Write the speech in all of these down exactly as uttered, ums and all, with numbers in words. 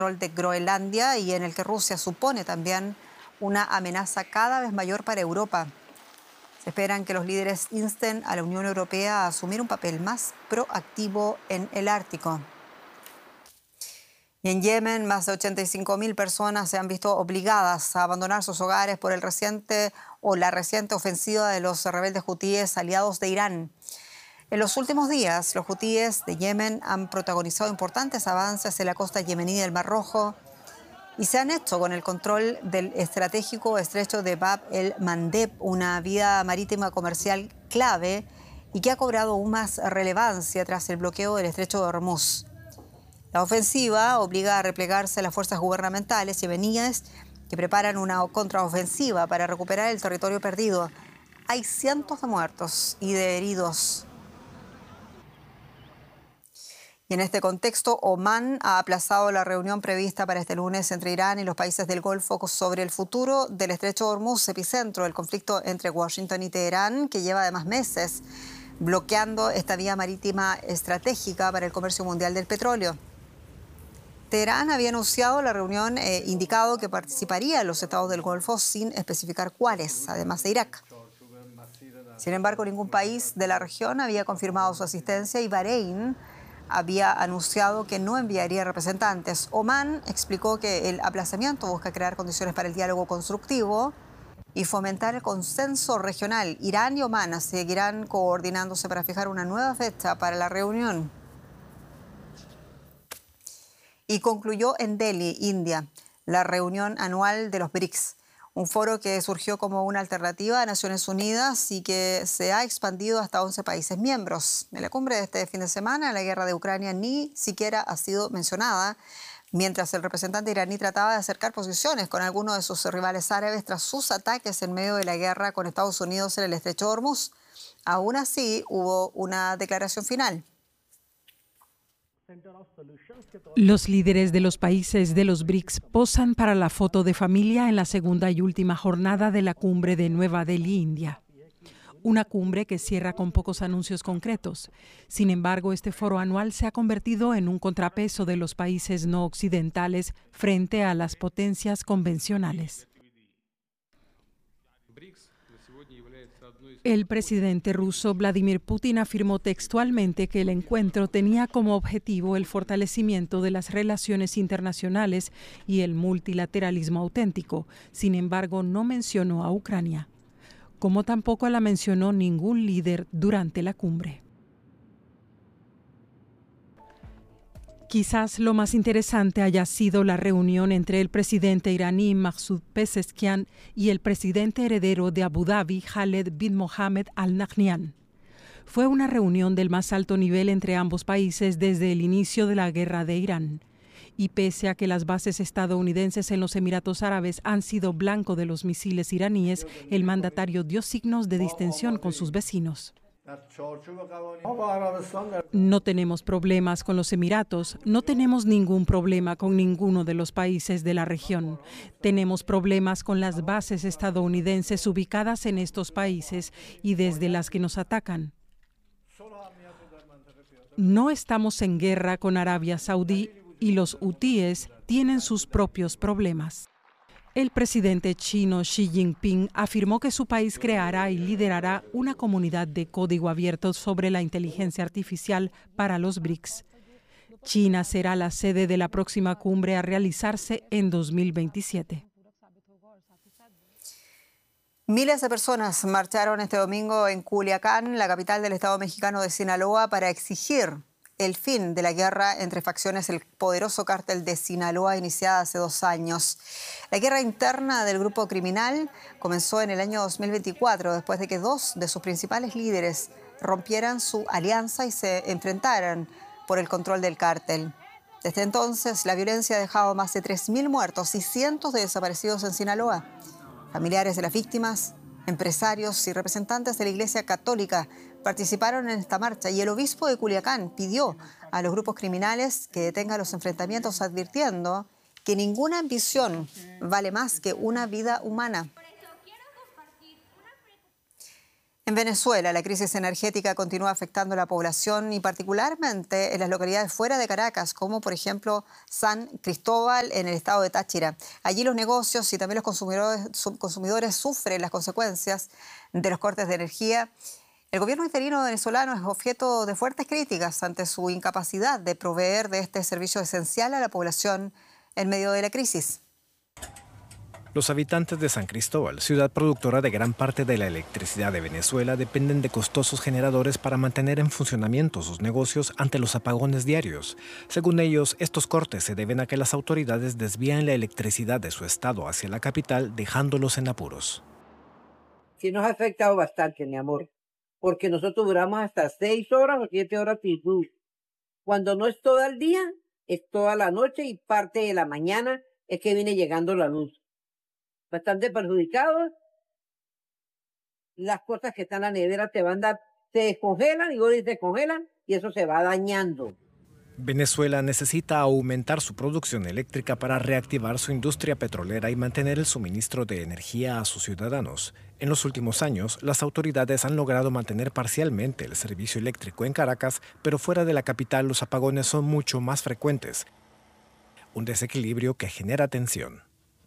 de Groenlandia y en el que Rusia supone también una amenaza cada vez mayor para Europa. Se esperan que los líderes insten a la Unión Europea a asumir un papel más proactivo en el Ártico. Y en Yemen, más de ochenta y cinco mil personas se han visto obligadas a abandonar sus hogares por el reciente o la reciente ofensiva de los rebeldes hutíes aliados de Irán. En los últimos días, los hutíes de Yemen han protagonizado importantes avances en la costa yemení del Mar Rojo y se han hecho con el control del estratégico estrecho de Bab el-Mandeb, una vía marítima comercial clave y que ha cobrado aún más relevancia tras el bloqueo del estrecho de Hormuz. La ofensiva obliga a replegarse a las fuerzas gubernamentales yemeníes que preparan una contraofensiva para recuperar el territorio perdido. Hay cientos de muertos y de heridos. Y en este contexto, Omán ha aplazado la reunión prevista para este lunes entre Irán y los países del Golfo sobre el futuro del estrecho de Hormuz, epicentro del conflicto entre Washington y Teherán, que lleva además meses bloqueando esta vía marítima estratégica para el comercio mundial del petróleo. Teherán había anunciado la reunión, eh, indicado que participaría los estados del Golfo sin especificar cuáles, además de Irak. Sin embargo, ningún país de la región había confirmado su asistencia y Bahrein había anunciado que no enviaría representantes. Omán explicó que el aplazamiento busca crear condiciones para el diálogo constructivo y fomentar el consenso regional. Irán y Omán seguirán coordinándose para fijar una nueva fecha para la reunión. Y concluyó en Delhi, India, la reunión anual de los BRICS, un foro que surgió como una alternativa a Naciones Unidas y que se ha expandido hasta once países miembros. En la cumbre de este fin de semana, la guerra de Ucrania ni siquiera ha sido mencionada, mientras el representante iraní trataba de acercar posiciones con algunos de sus rivales árabes tras sus ataques en medio de la guerra con Estados Unidos en el estrecho de Hormuz. Aún así, hubo una declaración final. Los líderes de los países de los BRICS posan para la foto de familia en la segunda y última jornada de la cumbre de Nueva Delhi, India. Una cumbre que cierra con pocos anuncios concretos. Sin embargo, este foro anual se ha convertido en un contrapeso de los países no occidentales frente a las potencias convencionales. El presidente ruso Vladimir Putin afirmó textualmente que el encuentro tenía como objetivo el fortalecimiento de las relaciones internacionales y el multilateralismo auténtico. Sin embargo, no mencionó a Ucrania, como tampoco la mencionó ningún líder durante la cumbre. Quizás lo más interesante haya sido la reunión entre el presidente iraní Masoud Pezeshkian y el presidente heredero de Abu Dhabi, Khaled bin Mohammed Al Nahyan. Fue una reunión del más alto nivel entre ambos países desde el inicio de la guerra de Irán. Y pese a que las bases estadounidenses en los Emiratos Árabes han sido blanco de los misiles iraníes, el mandatario dio signos de distensión con sus vecinos. No tenemos problemas con los Emiratos, no tenemos ningún problema con ninguno de los países de la región. Tenemos problemas con las bases estadounidenses ubicadas en estos países y desde las que nos atacan. No estamos en guerra con Arabia Saudí y los hutíes tienen sus propios problemas. El presidente chino Xi Jinping afirmó que su país creará y liderará una comunidad de código abierto sobre la inteligencia artificial para los BRICS. China será la sede de la próxima cumbre a realizarse en dos mil veintisiete. Miles de personas marcharon este domingo en Culiacán, la capital del estado mexicano de Sinaloa, para exigir el fin de la guerra entre facciones del poderoso cártel de Sinaloa iniciada hace dos años. La guerra interna del grupo criminal comenzó en el año dos mil veinticuatro, después de que dos de sus principales líderes rompieran su alianza y se enfrentaran por el control del cártel. Desde entonces, la violencia ha dejado más de tres mil muertos y cientos de desaparecidos en Sinaloa. Familiares de las víctimas, empresarios y representantes de la Iglesia Católica participaron en esta marcha y el obispo de Culiacán pidió a los grupos criminales que detengan los enfrentamientos, advirtiendo que ninguna ambición vale más que una vida humana. En Venezuela, la crisis energética continúa afectando a la población y particularmente en las localidades fuera de Caracas, como por ejemplo San Cristóbal en el estado de Táchira. Allí los negocios y también los consumidores, consumidores sufren las consecuencias de los cortes de energía. El gobierno interino venezolano es objeto de fuertes críticas ante su incapacidad de proveer de este servicio esencial a la población en medio de la crisis. Los habitantes de San Cristóbal, ciudad productora de gran parte de la electricidad de Venezuela, dependen de costosos generadores para mantener en funcionamiento sus negocios ante los apagones diarios. Según ellos, estos cortes se deben a que las autoridades desvían la electricidad de su estado hacia la capital, dejándolos en apuros. Sí nos ha afectado bastante, mi amor, porque nosotros duramos hasta seis horas o siete horas sin luz. Cuando no es todo el día, es toda la noche y parte de la mañana es que viene llegando la luz. Bastante perjudicados. Las cosas que están en la nevera te van a, se descongelan y vos se descongelan y eso se va dañando. Venezuela necesita aumentar su producción eléctrica para reactivar su industria petrolera y mantener el suministro de energía a sus ciudadanos. En los últimos años, las autoridades han logrado mantener parcialmente el servicio eléctrico en Caracas, pero fuera de la capital los apagones son mucho más frecuentes. Un desequilibrio que genera tensión.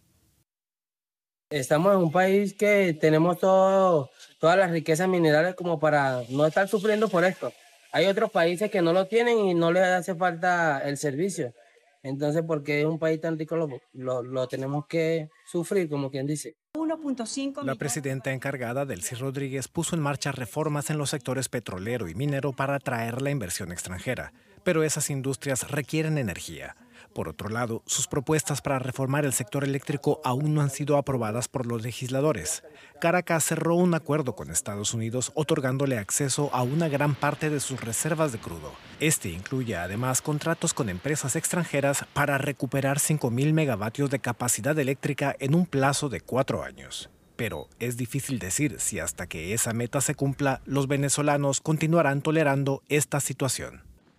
Estamos en un país que tenemos todo, todas las riquezas minerales como para no estar sufriendo por esto. Hay otros países que no lo tienen y no les hace falta el servicio. Entonces, porque es un país tan rico, lo, lo, lo tenemos que sufrir, como quien dice. La presidenta encargada, Delcy Rodríguez, puso en marcha reformas en los sectores petrolero y minero para atraer la inversión extranjera. Pero esas industrias requieren energía. Por otro lado, sus propuestas para reformar el sector eléctrico aún no han sido aprobadas por los legisladores. Caracas cerró un acuerdo con Estados Unidos otorgándole acceso a una gran parte de sus reservas de crudo. Este incluye además contratos con empresas extranjeras para recuperar cinco mil megavatios de capacidad eléctrica en un plazo de cuatro años. Pero es difícil decir si hasta que esa meta se cumpla, los venezolanos continuarán tolerando esta situación.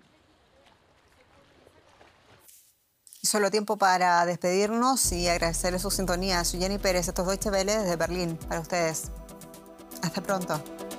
Solo tiempo para despedirnos y agradecerle su sintonía. Soy Jenny Pérez, esto es Deutsche Welle desde Berlín para ustedes. Hasta pronto.